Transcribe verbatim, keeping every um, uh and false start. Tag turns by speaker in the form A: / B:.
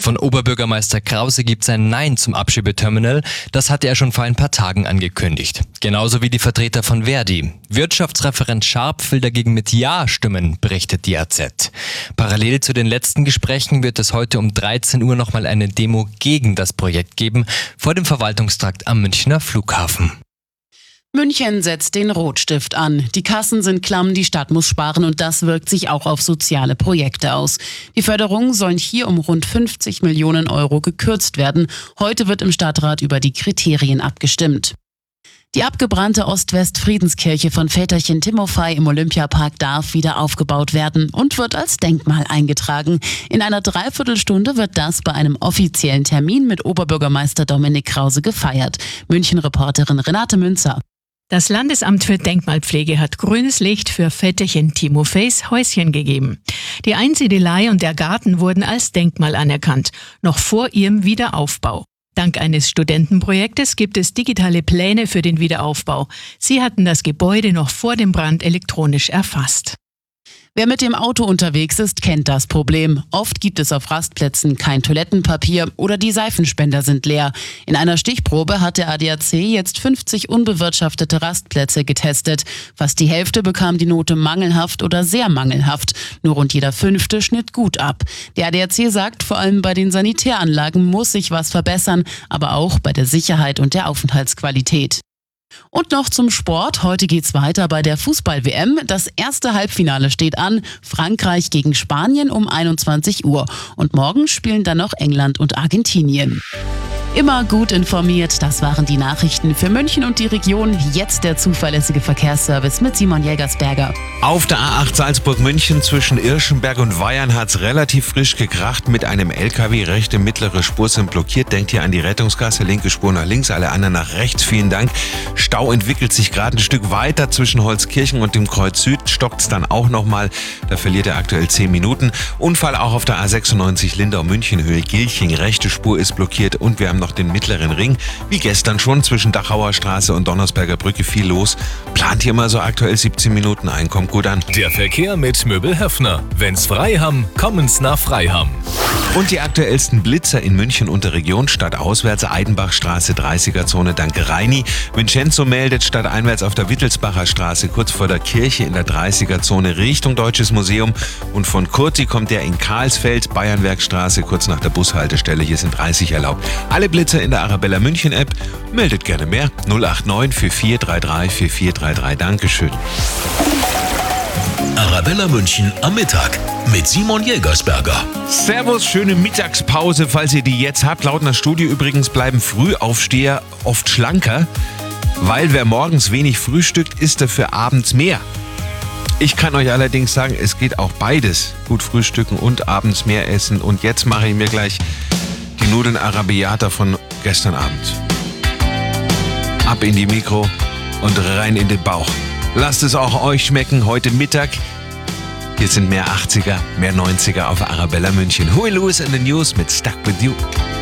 A: Von Oberbürgermeister Krause gibt's ein Nein zum Abschiebeterminal. Das hatte er schon vor ein paar Tagen angekündigt. Genauso wie die Vertreter von Verdi. Wirtschaftsreferent Scharp will dagegen mit Ja stimmen, berichtet die A Z. Parallel zu den letzten Gesprächen wird es heute um dreizehn Uhr nochmal eine Demo gegen das Projekt geben, vor dem Verwaltungstrakt am Münchner Flughafen.
B: München setzt den Rotstift an. Die Kassen sind klamm, die Stadt muss sparen und das wirkt sich auch auf soziale Projekte aus. Die Förderungen sollen hier um rund fünfzig Millionen Euro gekürzt werden. Heute wird im Stadtrat über die Kriterien abgestimmt. Die abgebrannte Ost-West-Friedenskirche von Väterchen Timofei im Olympiapark darf wieder aufgebaut werden und wird als Denkmal eingetragen. In einer Dreiviertelstunde wird das bei einem offiziellen Termin mit Oberbürgermeister Dominik Krause gefeiert. München-Reporterin Renate Münzer.
C: Das Landesamt für Denkmalpflege hat grünes Licht für Väterchen Timofeis Häuschen gegeben. Die Einsiedelei und der Garten wurden als Denkmal anerkannt, noch vor ihrem Wiederaufbau. Dank eines Studentenprojektes gibt es digitale Pläne für den Wiederaufbau. Sie hatten das Gebäude noch vor dem Brand elektronisch erfasst.
B: Wer mit dem Auto unterwegs ist, kennt das Problem. Oft gibt es auf Rastplätzen kein Toilettenpapier oder die Seifenspender sind leer. In einer Stichprobe hat der A D A C jetzt fünfzig unbewirtschaftete Rastplätze getestet. Fast die Hälfte bekam die Note mangelhaft oder sehr mangelhaft. Nur rund jeder Fünfte schnitt gut ab. Der A D A C sagt, vor allem bei den Sanitäranlagen muss sich was verbessern, aber auch bei der Sicherheit und der Aufenthaltsqualität. Und noch zum Sport. Heute geht's weiter bei der Fußball-W M. Das erste Halbfinale steht an. Frankreich gegen Spanien um einundzwanzig Uhr. Und morgen spielen dann noch England und Argentinien. Immer gut informiert, das waren die Nachrichten für München und die Region. Jetzt der zuverlässige Verkehrsservice mit Simon Jägersberger.
D: Auf der A acht Salzburg-München zwischen Irschenberg und Weyern hat's relativ frisch gekracht mit einem L K W. Rechte, mittlere Spur sind blockiert. Denkt hier an die Rettungsgasse, linke Spur nach links, alle anderen nach rechts. Vielen Dank. Stau entwickelt sich gerade ein Stück weiter zwischen Holzkirchen und dem Kreuz Süd. Stockt's dann auch nochmal. Da verliert er aktuell zehn Minuten. Unfall auch auf der A sechsundneunzig Lindau-München-Höhe Gilching. Rechte Spur ist blockiert und wir haben noch den mittleren Ring. Wie gestern schon zwischen Dachauer Straße und Donnersberger Brücke viel los. Plant hier mal so aktuell siebzehn Minuten ein. Kommt gut an.
E: Der Verkehr mit Möbel Höffner. Wenn's frei haben, kommen's nach Freiham.
D: Und die aktuellsten Blitzer in München und der Region. Stadtauswärts Eidenbachstraße dreißiger Zone dank Reini. Vincenzo meldet stadteinwärts auf der Wittelsbacher Straße kurz vor der Kirche in der dreißiger Zone Richtung Deutsches Museum. Und von Kurti kommt der in Karlsfeld, Bayernwerkstraße kurz nach der Bushaltestelle. Hier sind dreißig erlaubt. Alle Blitzer in der Arabella München App. Meldet gerne mehr. null acht neun vier vier drei drei vier vier drei drei. Dankeschön.
E: Arabella München am Mittag mit Simon Jägersberger.
D: Servus, schöne Mittagspause, falls ihr die jetzt habt. Laut einer Studie übrigens bleiben Frühaufsteher oft schlanker, weil wer morgens wenig frühstückt, isst dafür abends mehr. Ich kann euch allerdings sagen, es geht auch beides. Gut frühstücken und abends mehr essen. Und jetzt mache ich mir gleich die Nudeln Arabiata von gestern Abend. Ab in die Mikro und rein in den Bauch. Lasst es auch euch schmecken heute Mittag. Hier sind mehr achtziger, mehr neunziger auf Arabella München. Huey Lewis in the News mit Stuck With You.